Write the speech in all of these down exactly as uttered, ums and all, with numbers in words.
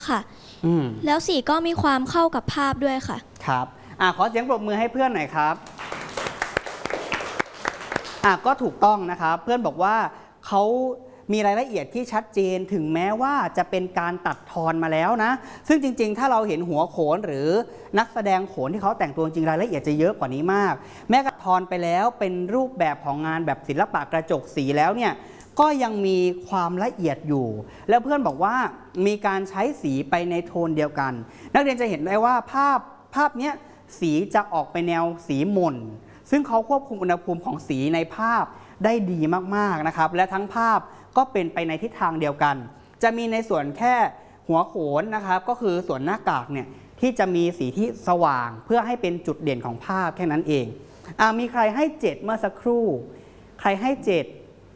ค่ะอืมแล้วสีก็มีความเข้ากับภาพด้วยค่ะครับอ่าขอเสียงปรบมือให้เพื่อนหน่อยครับอ่ะก็ถูกต้องนะครับเพื่อนบอกว่าเขามีรายละเอียดที่ชัดเจนถึงแม้ว่าจะเป็นการตัดทอนมาแล้วนะซึ่งจริงๆถ้าเราเห็นหัวโขนหรือนักแสดงโขนที่เขาแต่งตัวจริงรายละเอียดจะเยอะกว่านี้มากแม้กระทอนไปแล้วเป็นรูปแบบของงานแบบศิลปะกระจกสีแล้วเนี่ยก็ยังมีความละเอียดอยู่แล้วเพื่อนบอกว่ามีการใช้สีไปในโทนเดียวกันนักเรียนจะเห็นได้ว่าภาพภาพนี้สีจะออกไปแนวสีหม่นซึ่งเขาควบคุมอุณหภูมิของสีในภาพได้ดีมากๆนะครับและทั้งภาพก็เป็นไปในทิศทางเดียวกันจะมีในส่วนแค่หัวโขนนะครับก็คือส่วนหน้ากากเนี่ยที่จะมีสีที่สว่างเพื่อให้เป็นจุดเด่นของภาพแค่นั้นเองอ่ามีใครให้เจ็ดเมื่อสักครู่ใครให้เจ็ด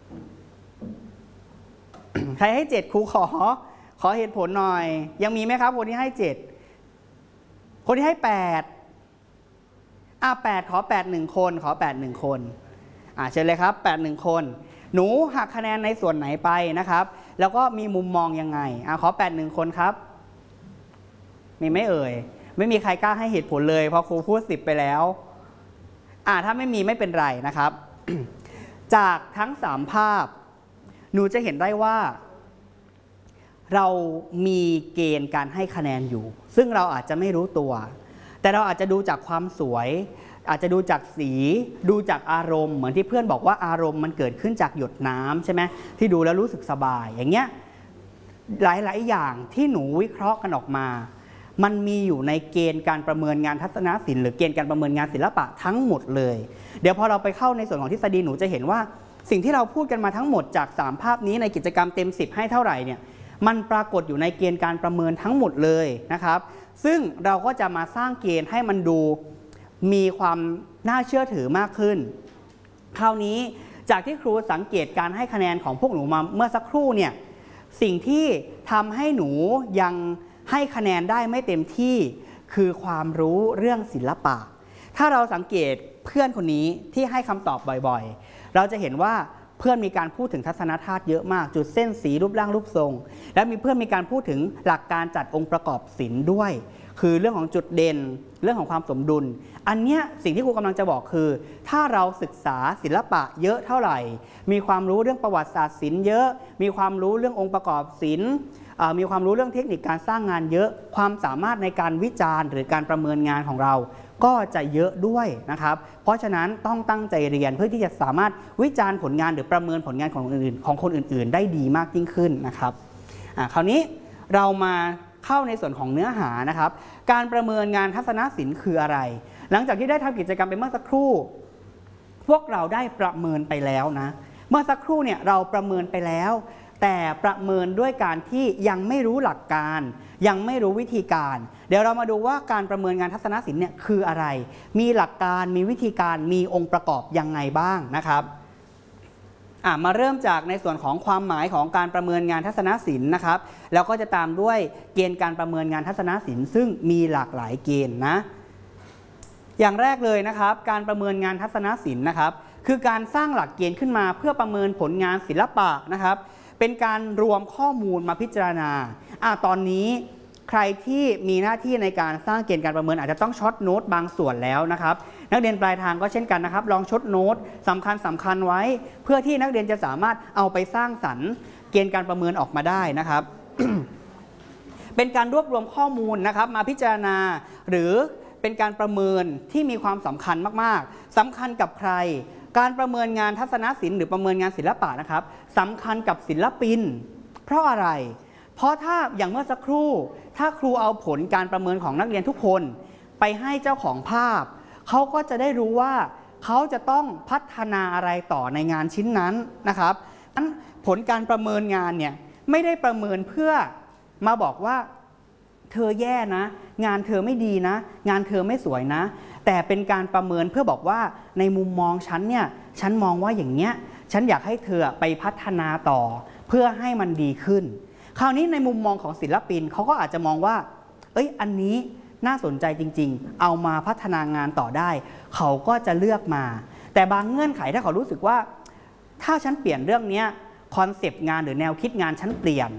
ใครให้เจ็ดครูขอขอเหตุผลหน่อยยังมีไหมครับคนที่ให้เจ็ดคนที่ให้แปดอ่าแปดขอแปดหนึ่งคนขอแปดหนึ่งคนอ่าเชิญเลยครับแปดหนึ่งคนหนูหักคะแนนในส่วนไหนไปนะครับแล้วก็มีมุมมองยังไงอ่าขอแปดหนึ่งคนครับมีไม่เอ่ยไม่มีใครกล้าให้เหตุผลเลยเพราะครูพูดสิบไปแล้วอ่าถ้าไม่มีไม่เป็นไรนะครับ จากทั้งสามภาพหนูจะเห็นได้ว่าเรามีเกณฑ์การให้คะแนนอยู่ซึ่งเราอาจจะไม่รู้ตัวแต่เราอาจจะดูจากความสวยอาจจะดูจากสีดูจากอารมณ์เหมือนที่เพื่อนบอกว่าอารมณ์มันเกิดขึ้นจากหยดน้ำใช่ไหมที่ดูแล้วรู้สึกสบายอย่างเงี้ยหลายๆอย่างที่หนูวิเคราะห์กันออกมามันมีอยู่ในเกณฑ์การประเมินงานทัศนศิลป์หรือเกณฑ์การประเมินงานศิลปะทั้งหมดเลยเดี๋ยวพอเราไปเข้าในส่วนของทฤษฎีหนูจะเห็นว่าสิ่งที่เราพูดกันมาทั้งหมดจากสามภาพนี้ในกิจกรรมเต็มสิบให้เท่าไหร่เนี่ยมันปรากฏอยู่ในเกณฑ์การประเมินทั้งหมดเลยนะครับซึ่งเราก็จะมาสร้างเกณฑ์ให้มันดูมีความน่าเชื่อถือมากขึ้นคราวนี้จากที่ครูสังเกตการให้คะแนนของพวกหนูมาเมื่อสักครู่เนี่ยสิ่งที่ทำให้หนูยังให้คะแนนได้ไม่เต็มที่คือความรู้เรื่องศิลปะถ้าเราสังเกตเพื่อนคนนี้ที่ให้คำตอบบ่อยๆเราจะเห็นว่าเพื่อนมีการพูดถึงทัศนธาตุเยอะมากจุดเส้นสีรูปร่างรูปทรงและมีเพื่อนมีการพูดถึงหลักการจัดองค์ประกอบศิลป์ด้วยคือเรื่องของจุดเด่นเรื่องของความสมดุลอันเนี้ยสิ่งที่ครูกำลังจะบอกคือถ้าเราศึกษาศิลปะเยอะเท่าไหร่มีความรู้เรื่องประวัติศาสตร์ศิลป์เยอะมีความรู้เรื่ององค์ประกอบศิลป์มีความรู้เรื่องเทคนิคการสร้างงานเยอะความสามารถในการวิจารณ์หรือการประเมินงานของเราก็จะเยอะด้วยนะครับเพราะฉะนั้นต้องตั้งใจเรียนเพื่อที่จะสามารถวิจารณ์ผลงานหรือประเมินผลงานของคนอื่นของคนอื่นๆได้ดีมากยิ่งขึ้นนะครับคราวนี้เรามาเข้าในส่วนของเนื้อหานะครับการประเมินงานทัศนศิลป์คืออะไรหลังจากที่ได้ทำกิจกรรมไปเมื่อสักครู่พวกเราได้ประเมินไปแล้วนะเมื่อสักครู่เนี่ยเราประเมินไปแล้วแต่ประเมินด้วยการที่ยังไม่รู้หลักการยังไม่รู้วิธีการเดี๋ยวเรามาดูว่าการประเมินงานทัศนศิลป์เนี่ยคืออะไรมีหลักการมีวิธีการมีองค์ประกอบยังไงบ้างนะครับมาเริ่มจากในส่วนของความหมายของการประเมินงานทัศนศิลป์นะครับแล้วก็จะตามด้วยเกณฑ์การประเมินงานทัศนศิลป์ซึ่งมีหลากหลายเกณฑ์นะอย่างแรกเลยนะครับการประเมินงานทัศนศิลป์นะครับคือการสร้างหลักเกณฑ์ขึ้นมาเพื่อประเมินผลงานศิลปะนะครับเป็นการรวมข้อมูลมาพิจารณาอ่ะตอนนี้ใครที่มีหน้าที่ในการสร้างเกณฑ์การประเมินอาจจะต้องช็อตโน้ตบางส่วนแล้วนะครับนักเรียนปลายทางก็เช่นกันนะครับลองช็อตโน้ตสำคัญสำคัญไว้เพื่อที่นักเรียนจะสามารถเอาไปสร้างสรรค์เกณฑ์การประเมินออกมาได้นะครับ เป็นการรวบรวมข้อมูลนะครับมาพิจารณาหรือเป็นการประเมินที่มีความสำคัญมากๆสำคัญกับใครการประเมินงานทัศนศิลป์หรือประเมินงานศิลปะนะครับสำคัญกับศิลปินเพราะอะไรเพราะถ้าอย่างเมื่อสักครู่ถ้าครูเอาผลการประเมินของนักเรียนทุกคนไปให้เจ้าของภาพเขาก็จะได้รู้ว่าเขาจะต้องพัฒนาอะไรต่อในงานชิ้นนั้นนะครับผลการประเมินงานเนี่ยไม่ได้ประเมินเพื่อมาบอกว่าเธอแย่นะงานเธอไม่ดีนะงานเธอไม่สวยนะแต่เป็นการประเมินเพื่อบอกว่าในมุมมองฉันเนี่ยฉันมองว่าอย่างเนี้ยฉันอยากให้เธอไปพัฒนาต่อเพื่อให้มันดีขึ้นคราวนี้ในมุมมองของศิลปินเขาก็อาจจะมองว่าเอ้ยอันนี้น่าสนใจจริงๆเอามาพัฒนางานต่อได้เขาก็จะเลือกมาแต่บางเงื่อนไขถ้าเขารู้สึกว่าถ้าฉันเปลี่ยนเรื่องนี้คอนเซปต์งานหรือแนวคิดงานฉันเปลี่ยน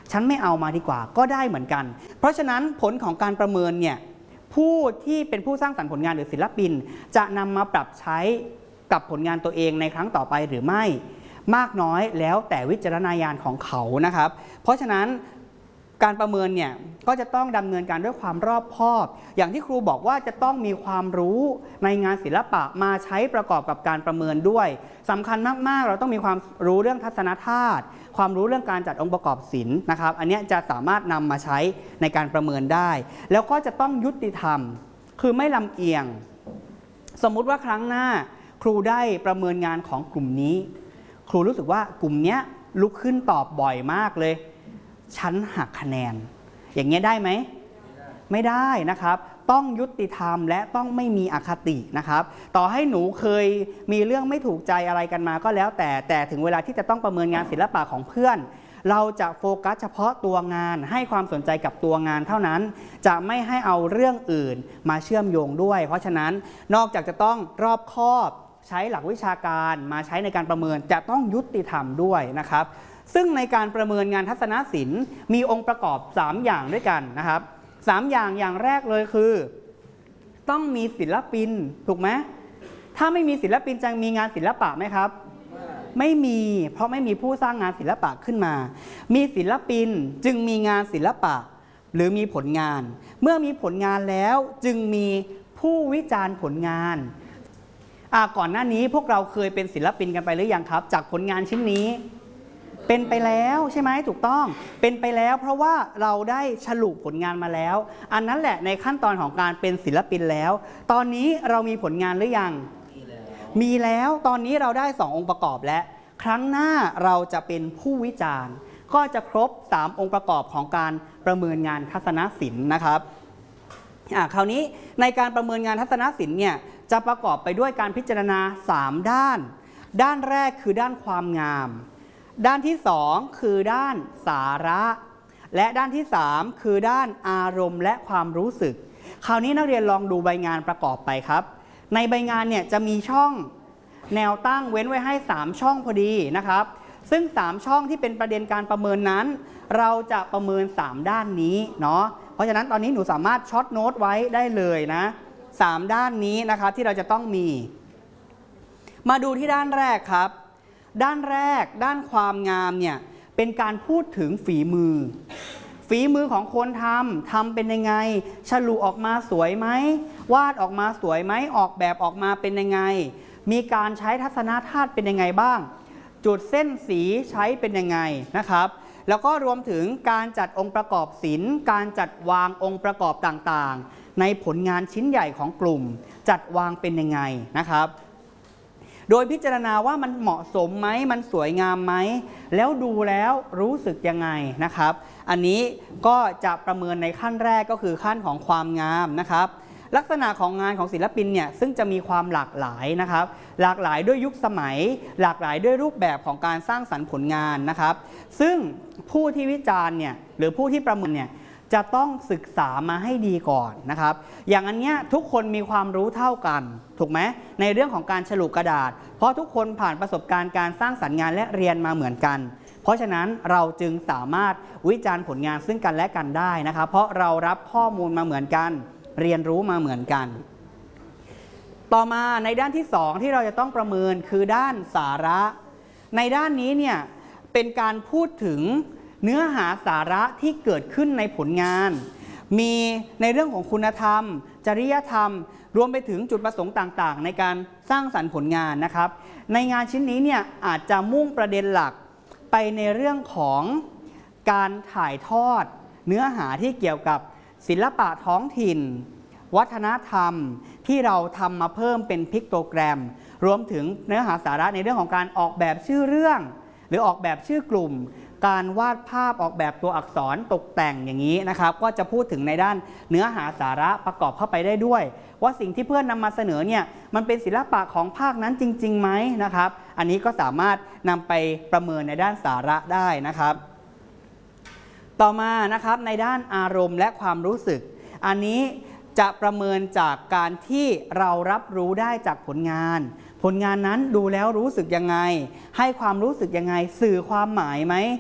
ฉันไม่เอามาดีกว่าก็ได้เหมือนกันเพราะฉะนั้นผลของการประเมินเนี่ยผู้ที่เป็นผู้สร้างสรรค์ผลงานหรือศิลปินจะนำมาปรับใช้กับผลงานตัวเองในครั้งต่อไปหรือไม่มากน้อยแล้วแต่วิจารณญาณของเขานะครับเพราะฉะนั้นการประเมินเนี่ยก็จะต้องดำเนินการด้วยความรอบคอบอย่างที่ครูบอกว่าจะต้องมีความรู้ในงานศิลปะมาใช้ประกอบกับการประเมินด้วยสำคัญมากๆเราต้องมีความรู้เรื่องทัศนธาตุความรู้เรื่องการจัดองค์ประกอบศิลป์นะครับอันนี้จะสามารถนำมาใช้ในการประเมินได้แล้วก็จะต้องยุติธรรมคือไม่ลำเอียงสมมุติว่าครั้งหน้าครูได้ประเมินงานของกลุ่มนี้ครูรู้สึกว่ากลุ่มนี้ลุกขึ้นตอบบ่อยมากเลยฉันหักคะแนนอย่างเงี้ยได้ไหมไม่ได้นะครับต้องยุติธรรมและต้องไม่มีอคตินะครับต่อให้หนูเคยมีเรื่องไม่ถูกใจอะไรกันมาก็แล้วแต่แต่ถึงเวลาที่จะต้องประเมินงานศิลปะของเพื่อนเราจะโฟกัสเฉพาะตัวงานให้ความสนใจกับตัวงานเท่านั้นจะไม่ให้เอาเรื่องอื่นมาเชื่อมโยงด้วยเพราะฉะนั้นนอกจากจะต้องรอบคอบใช้หลักวิชาการมาใช้ในการประเมินจะต้องยุติธรรมด้วยนะครับซึ่งในการประเมินงานทัศนศิลป์มีองค์ประกอบสามอย่างด้วยกันนะครับสามอย่างอย่างแรกเลยคือต้องมีศิลปินถูกไหมถ้าไม่มีศิลปินจะมีงานศิลปะไหมครับไม่มีเพราะไม่มีผู้สร้างงานศิลปะขึ้นมามีศิลปินจึงมีงานศิลปะหรือมีผลงานเมื่อมีผลงานแล้วจึงมีผู้วิจารณ์ผลงานอ่าก่อนหน้านี้พวกเราเคยเป็นศิลปินกันไปหรือยังครับจากผลงานชิ้นนี้เป็นไปแล้วใช่ไหมถูกต้องเป็นไปแล้วเพราะว่าเราได้ฉลุผลงานมาแล้วอันนั้นแหละในขั้นตอนของการเป็นศิลปินแล้วตอนนี้เรามีผลงานหรือยังมีแล้วตอนนี้เราได้สององค์ประกอบและครั้งหน้าเราจะเป็นผู้วิจารณ์ก็จะครบสามองค์ประกอบของการประเมินงานทัศนศิลป์นะครับอ่าคราวนี้ในการประเมินงานทัศนศิลป์เนี่ยจะประกอบไปด้วยการพิจารณาสามด้านด้านแรกคือด้านความงามด้านที่สองคือด้านสาระและด้านที่สามคือด้านอารมณ์และความรู้สึกคราวนี้นักเรียนลองดูใบงานประกอบไปครับในใบงานเนี่ยจะมีช่องแนวตั้งเว้นไว้ให้สามช่องพอดีนะครับซึ่งสามช่องที่เป็นประเด็นการประเมินนั้นเราจะประเมินสามด้านนี้เนาะเพราะฉะนั้นตอนนี้หนูสามารถช็อตโน้ตไว้ได้เลยนะสามด้านนี้นะครับที่เราจะต้องมีมาดูที่ด้านแรกครับด้านแรกด้านความงามเนี่ยเป็นการพูดถึงฝีมือฝีมือของคนทำทำเป็นยังไงฉลุออกมาสวยไหมวาดออกมาสวยไหมออกแบบออกมาเป็นยังไงมีการใช้ทัศนธาตุเป็นยังไงบ้างจุดเส้นสีใช้เป็นยังไงนะครับแล้วก็รวมถึงการจัดองค์ประกอบศิลป์การจัดวางองค์ประกอบต่างๆในผลงานชิ้นใหญ่ของกลุ่มจัดวางเป็นยังไงนะครับโดยพิจารณาว่ามันเหมาะสมไหมมันสวยงามไหมแล้วดูแล้วรู้สึกยังไงนะครับอันนี้ก็จะประเมินในขั้นแรกก็คือขั้นของความงามนะครับลักษณะของงานของศิลปินเนี่ยซึ่งจะมีความหลากหลายนะครับหลากหลายด้วยยุคสมัยหลากหลายด้วยรูปแบบของการสร้างสรรค์ผลงานนะครับซึ่งผู้ที่วิจารณ์เนี่ยหรือผู้ที่ประเมินเนี่ยจะต้องศึกษามาให้ดีก่อนนะครับอย่างอันเนี้ยทุกคนมีความรู้เท่ากันถูกไหมในเรื่องของการฉลุกระดาษเพราะทุกคนผ่านประสบการณ์การสร้างสรรค์งานและเรียนมาเหมือนกันเพราะฉะนั้นเราจึงสามารถวิจารณ์ผลงานซึ่งกันและกันได้นะครับเพราะเรารับข้อมูลมาเหมือนกันเรียนรู้มาเหมือนกันต่อมาในด้านที่สองที่เราจะต้องประเมินคือด้านสาระในด้านนี้เนี่ยเป็นการพูดถึงเนื้อหาสาระที่เกิดขึ้นในผลงานมีในเรื่องของคุณธรรมจริยธรรมรวมไปถึงจุดประสงค์ต่างๆในการสร้างสรรค์ผลงานนะครับในงานชิ้นนี้เนี่ยอาจจะมุ่งประเด็นหลักไปในเรื่องของการถ่ายทอดเนื้อหาที่เกี่ยวกับศิลปะท้องถิ่นวัฒนธรรมที่เราทำมาเพิ่มเป็นพิกโตแกรมรวมถึงเนื้อหาสาระในเรื่องของการออกแบบชื่อเรื่องหรือออกแบบชื่อกลุ่มการวาดภาพออกแบบตัวอักษรตกแต่งอย่างนี้นะครับก็จะพูดถึงในด้านเนื้อหาสาระประกอบเข้าไปได้ด้วยว่าสิ่งที่เพื่อนนำมาเสนอเนี่ยมันเป็นศิลปะของภาคนั้นจริงๆไหมนะครับอันนี้ก็สามารถนำไปประเมินในด้านสาระได้นะครับต่อมานะครับในด้านอารมณ์และความรู้สึกอันนี้จะประเมินจากการที่เรารับรู้ได้จากผลงานผลงานนั้นดูแล้วรู้สึกยังไงให้ความรู้สึกยังไงสื่อความหมายไหม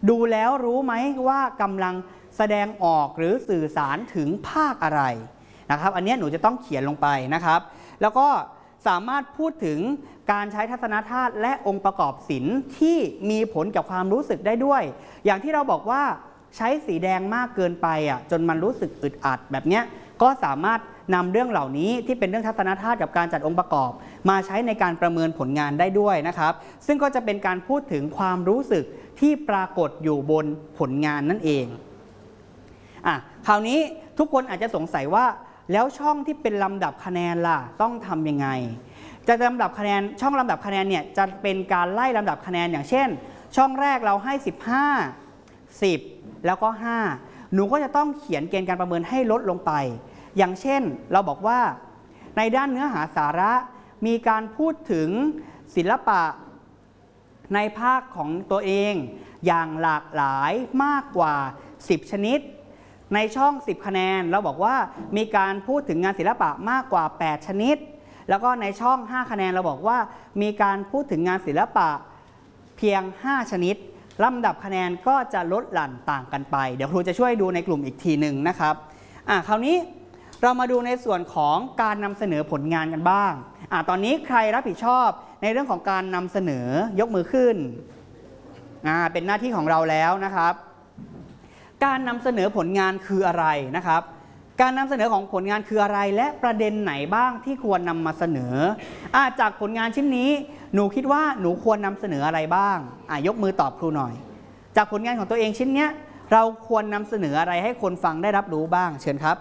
ดูแล้วรู้ไหมว่ากำลังแสดงออกหรือสื่อสารถึงภาคอะไรนะครับอันนี้หนูจะต้องเขียนลงไปนะครับแล้วก็สามารถพูดถึงการใช้ทัศนธาตุและองค์ประกอบศิลป์ที่มีผลกับความรู้สึกได้ด้วยอย่างที่เราบอกว่าใช้สีแดงมากเกินไปอ่ะจนมันรู้สึกอึดอัดแบบเนี้ยก็สามารถนำเรื่องเหล่านี้ที่เป็นเรื่องทัศนธาตุกับการจัดองค์ประกอบมาใช้ในการประเมินผลงานได้ด้วยนะครับซึ่งก็จะเป็นการพูดถึงความรู้สึกที่ปรากฏอยู่บนผลงานนั่นเองอ่ะคราวนี้ทุกคนอาจจะสงสัยว่าแล้วช่องที่เป็นลำดับคะแนนล่ะต้องทำยังไงจะลำดับคะแนนช่องลำดับคะแนนเนี่ยจะเป็นการไล่ลำดับคะแนนอย่างเช่นช่องแรกเราให้สิบห้า สิบแล้วก็ห้าหนูก็จะต้องเขียนเกณฑ์การประเมินให้ลดลงไปอย่างเช่นเราบอกว่าในด้านเนื้อหาสาระมีการพูดถึงศิลปะในภาคของตัวเองอย่างหลากหลายมากกว่าสิบชนิดในช่องสิบคะแนนเราบอกว่ามีการพูดถึงงานศิลปะมากกว่าแปดชนิดแล้วก็ในช่องห้าคะแนนเราบอกว่ามีการพูดถึงงานศิลปะเพียงห้าชนิดลำดับคะแนนก็จะลดหลั่นต่างกันไปเดี๋ยวครูจะช่วยดูในกลุ่มอีกทีหนึ่งนะครับอ่ะคราวนี้เรามาดูในส่วนของการนำเสนอผลงานกันบ้างอ่ะตอนนี้ใครรับผิดชอบในเรื่องของการนำเสนอยกมือขึ้นอ่าเป็นหน้าที่ของเราแล้วนะครับการนำเสนอผลงานคืออะไรนะครับการนำเสนอของผลงานคืออะไรและประเด็นไหนบ้างที่ควรนำมาเสนออ่ะจากผลงานชิ้นนี้หนูคิดว่าหนูควรนำเสนออะไรบ้างอ่ะยกมือตอบครูหน่อยจากผลงานของตัวเองชิ้นเนี้ยเราควรนำเสนออะไรให้คนฟังได้รับรู้บ้างเชิญครับ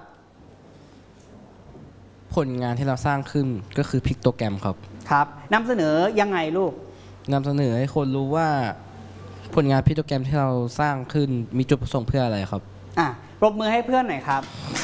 ผลงานที่เราสร้างขึ้นก็คือพิกโตแกรมครับครับนำเสนอยังไงลูกนำเสนอให้คนรู้ว่าผลงานพิกโตแกรมที่เราสร้างขึ้นมีจุดประสงค์เพื่ออะไรครับอ่ะปรบมือให้เพื่อนหน่อยครับ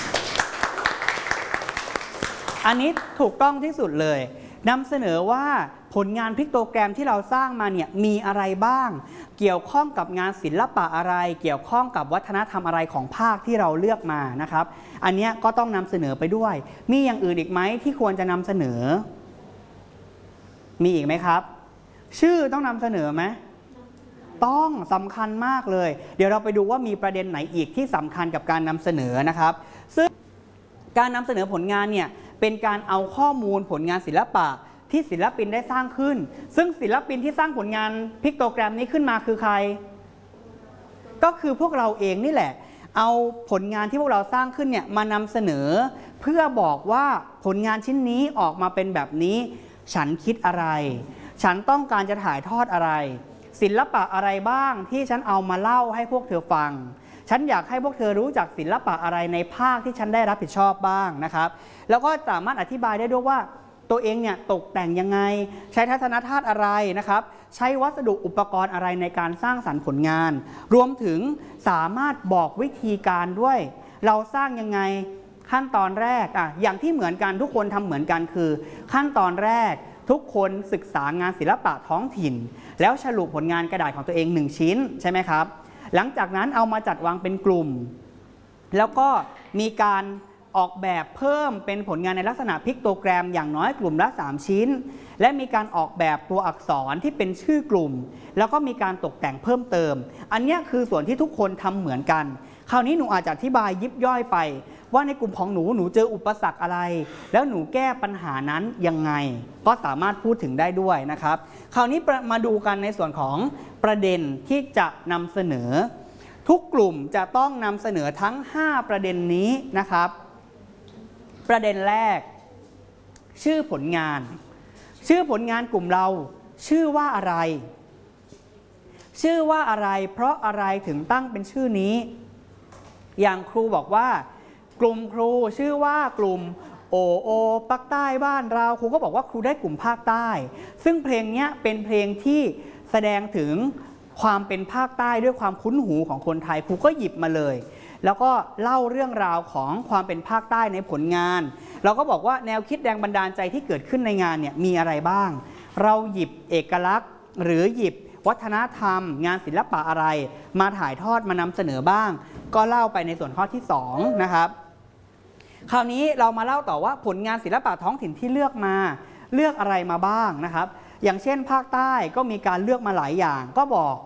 อันนี้ถูกต้องที่สุดเลยนำเสนอว่าผลงานพิกโตแกรมที่เราสร้างมาเนี่ยมีอะไรบ้างเกี่ยวข้องกับงานศิลปะอะไรเกี่ยวข้องกับวัฒนธรรมอะไรของภาคที่เราเลือกมานะครับอันนี้ก็ต้องนำเสนอไปด้วยมีอย่างอื่นอีกไหมที่ควรจะนำเสนอมีอีกไหมครับชื่อต้องนำเสนอไหมต้องสำคัญมากเลยเดี๋ยวเราไปดูว่ามีประเด็นไหนอีกที่สำคัญกับการนำเสนอนะครับซึ่งการนำเสนอผลงานเนี่ยเป็นการเอาข้อมูลผลงานศิลปะที่ศิลปินได้สร้างขึ้นซึ่งศิลปินที่สร้างผลงานพิกโตแกรมนี้ขึ้นมาคือใครก็คือพวกเราเองนี่แหละเอาผลงานที่พวกเราสร้างขึ้นเนี่ยมานำเสนอเพื่อบอกว่าผลงานชิ้นนี้ออกมาเป็นแบบนี้ฉันคิดอะไรฉันต้องการจะถ่ายทอดอะไรศิลปะอะไรบ้างที่ฉันเอามาเล่าให้พวกเธอฟังฉันอยากให้พวกเธอรู้จักศิลปะอะไรในภาคที่ฉันได้รับผิดชอบบ้างนะครับแล้วก็สามารถอธิบายได้ด้วยว่าตัวเองเนี่ยตกแต่งยังไงใช้ทัศนธาตุอะไรนะครับใช้วัสดุอุปกรณ์อะไรในการสร้างสรรค์ผลงานรวมถึงสามารถบอกวิธีการด้วยเราสร้างยังไงขั้นตอนแรกอ่ะอย่างที่เหมือนกันทุกคนทำเหมือนกันคือขั้นตอนแรกทุกคนศึกษางานศิลปะท้องถิ่นแล้วสรุปผลงานกระดาษของตัวเองหนึ่งชิ้นใช่ไหมครับหลังจากนั้นเอามาจัดวางเป็นกลุ่มแล้วก็มีการออกแบบเพิ่มเป็นผลงานในลักษณะพิกโตแกรมอย่างน้อยกลุ่มละสามชิ้นและมีการออกแบบตัวอักษรที่เป็นชื่อกลุ่มแล้วก็มีการตกแต่งเพิ่มเติมอันนี้คือส่วนที่ทุกคนทำเหมือนกันคราวนี้หนูอาจจะอธิบายยิบย่อยไปว่าในกลุ่มของหนูหนูเจออุปสรรคอะไรแล้วหนูแก้ปัญหานั้นยังไงก็สามารถพูดถึงได้ด้วยนะครับคราวนี้มาดูกันในส่วนของประเด็นที่จะนำเสนอทุกกลุ่มจะต้องนำเสนอทั้งห้าประเด็นนี้นะครับประเด็นแรกชื่อผลงานชื่อผลงานกลุ่มเราชื่อว่าอะไรชื่อว่าอะไรเพราะอะไรถึงตั้งเป็นชื่อนี้อย่างครูบอกว่ากลุ่มครูชื่อว่ากลุ่มโอโอภาคใต้บ้านเราครูก็บอกว่าครูได้กลุ่มภาคใต้ซึ่งเพลงนี้เป็นเพลงที่แสดงถึงความเป็นภาคใต้ด้วยความคุ้นหูของคนไทยครูก็หยิบมาเลยแล้วก็เล่าเรื่องราวของความเป็นภาคใต้ในผลงานเราก็บอกว่าแนวคิดแรงบันดาลใจที่เกิดขึ้นในงานเนี่ยมีอะไรบ้างเราหยิบเอกลักษณ์หรือหยิบวัฒนธรรมงานศิลปะอะไรมาถ่ายทอดมานำเสนอบ้างก็เล่าไปในส่วนข้อที่สองนะครับคราวนี้เรามาเล่าต่อว่าผลงานศิลปะท้องถิ่นที่เลือกมาเลือกอะไรมาบ้างนะครับอย่างเช่นภาคใต้ก็มีการเลือกมาหลายอย่างก็บอก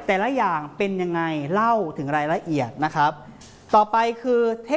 แต่ละอย่างเป็นยังไงเล่าถึงรายละเอียดนะครับ ต่อไปคือ